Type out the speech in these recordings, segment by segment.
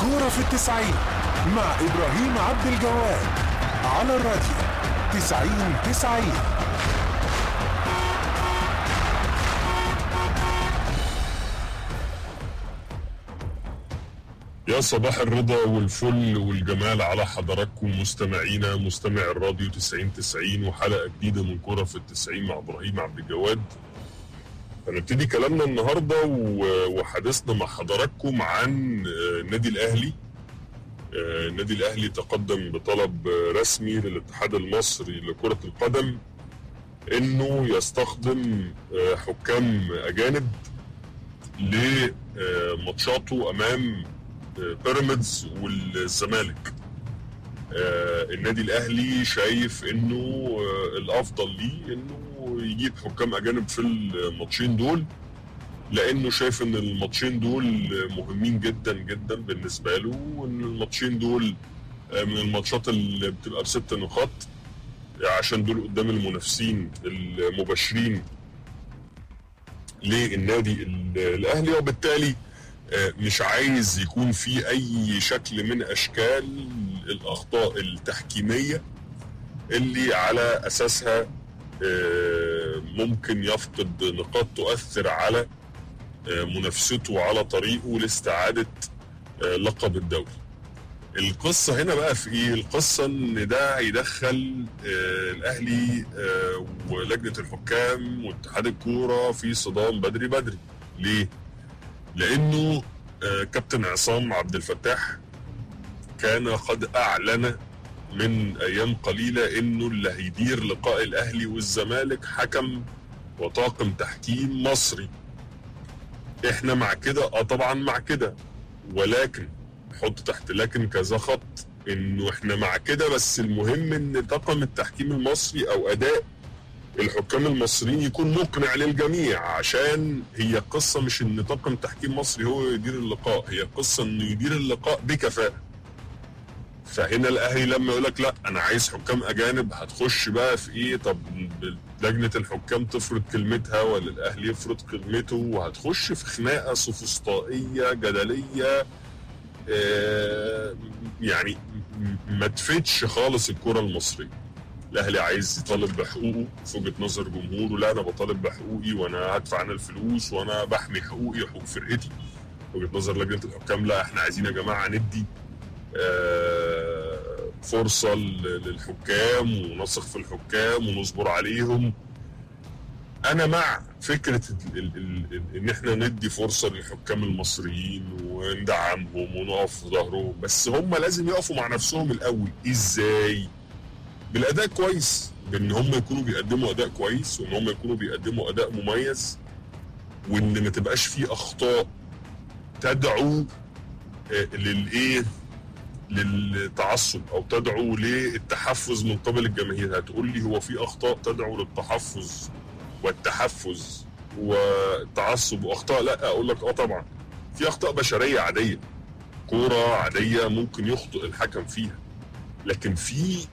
كورة في التسعين مع إبراهيم عبد الجواد على الراديو 90-90. يا صباح الرضا والفل والجمال على حضراتكم مستمعينا مستمع الراديو 90-90 وحلقة جديدة من كورة في التسعين مع إبراهيم عبد الجواد. هنبتدي كلامنا النهاردة وحديثنا مع حضراتكم عن النادي الأهلي. النادي الأهلي تقدم بطلب رسمي للاتحاد المصري لكرة القدم إنه يستخدم حكام أجانب لماتشاته أمام بيراميدز والزمالك. النادي الأهلي شايف إنه الأفضل ليه إنه يجيب حكام أجانب في الماتشين دول، لأنه شايف إن الماتشين دول مهمين جدا جدا بالنسبة له، وإن الماتشين دول من الماتشات اللي بتبقى ب6 نقاط عشان دول قدام المنافسين المباشرين للنادي الأهلي، وبالتالي مش عايز يكون في أي شكل من أشكال الأخطاء التحكيمية اللي على أساسها ممكن يفقد نقاط تؤثر على منافسته على طريقه لاستعادة لقب الدوري. القصة هنا بقى في ايه؟ القصة ان ده هيدخل الاهلي ولجنة الحكام واتحاد الكورة في صدام بدري. ليه؟ لانه كابتن عصام عبد الفتاح كان قد اعلن من ايام قليلة انه اللي هيدير لقاء الاهلي والزمالك حكم وطاقم تحكيم مصري. احنا مع كده؟ طبعا مع كده، ولكن حط تحت لكن كذا خط انه احنا مع كده، بس المهم ان طاقم التحكيم المصري او اداء الحكام المصريين يكون مقنع للجميع، عشان هي قصة مش ان طاقم تحكيم مصري هو يدير اللقاء، هي قصة انه يدير اللقاء بكفاءة. فهنا الاهلي لما يقولك لا انا عايز حكام اجانب، هتخش بقى في ايه؟ طب لجنة الحكام تفرض كلمتها ولا الاهلي يفرض كلمته؟ وهتخش في خناقة سوفسطائية جدلية يعني ما تفيدش خالص الكرة المصرية. الاهلي عايز يطالب بحقوقه في وجهة نظر جمهوره، لا انا بطالب بحقوقي وانا هدفع انا الفلوس وانا بحمي حقوقي وحقوق فرقتي. وجهة نظر لجنة الحكام لا احنا عايزين يا جماعة ندي فرصة للحكام ونثق في الحكام ونصبر عليهم. انا مع فكرة ان احنا ندي فرصة للحكام المصريين وندعمهم ونقف في ظهرهم، بس هم لازم يقفوا مع نفسهم الاول. ازاي؟ بالاداء كويس، بان هم يكونوا بيقدموا اداء كويس، وان هم يكونوا بيقدموا اداء مميز، وان ما تبقاش فيه اخطاء تدعو للتعصب او تدعو للتحفز من قبل الجماهير. هتقول لي هو في اخطاء تدعو للتحفز والتحفز والتعصب واخطاء؟ لا، اقول لك طبعا في اخطاء بشريه عاديه، كوره عاديه ممكن يخطئ الحكم فيها، لكن في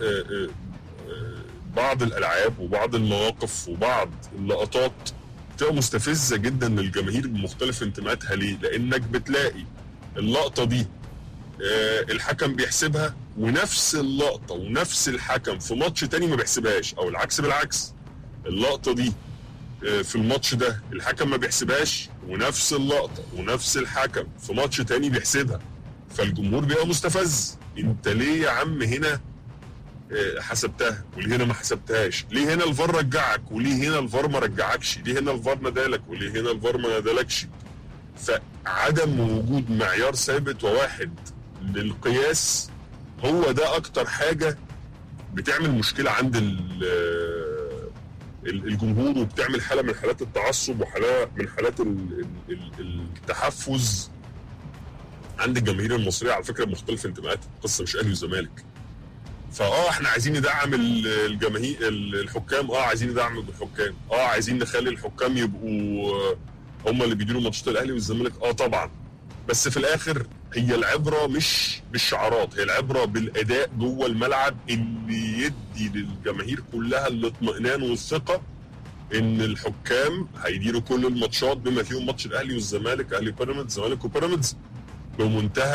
بعض الالعاب وبعض المواقف وبعض اللقطات بتبقى مستفزه جدا للجماهير بمختلف انتماءاتها. ليه؟ لانك بتلاقي اللقطه دي الحكم بيحسبها، ونفس اللقطه ونفس الحكم في ماتش تاني ما بيحسبهاش، او العكس بالعكس. اللقطه دي في الماتش ده الحكم ما بيحسبهاش، ونفس اللقطه ونفس الحكم في ماتش تاني بيحسبها. فالجمهور بيبقى مستفز. انت ليه يا عم هنا حسبتها وليه هنا ما حسبتهاش؟ ليه هنا الفار رجعك وليه هنا الفار ما رجعكش؟ ليه هنا الفار ندالك وليه هنا الفار ما ندالكش؟ فعدم وجود معيار ثابت وواحد للقياس هو ده اكتر حاجة بتعمل مشكلة عند الجمهور، وبتعمل حالة من حالات التعصب وحالة من حالات التحفز عند الجماهير المصرية. على فكرة مختلف انتماءات، القصة مش اهلي وزمالك. احنا عايزين ندعم الجماهير الحكام، عايزين ندعم الحكام، عايزين نخلي الحكام يبقوا هم اللي بيديروا ماتشات الاهلي والزمالك، طبعا. بس في الاخر هي العبره مش بالشعارات، هي العبره بالاداء جوه الملعب اللي يدي للجماهير كلها الاطمئنان والثقه ان الحكام هيديروا كل الماتشات بما فيهم ماتش الاهلي والزمالك، اهلي بيراميدز، زمالك وبيراميدز، بمنتهى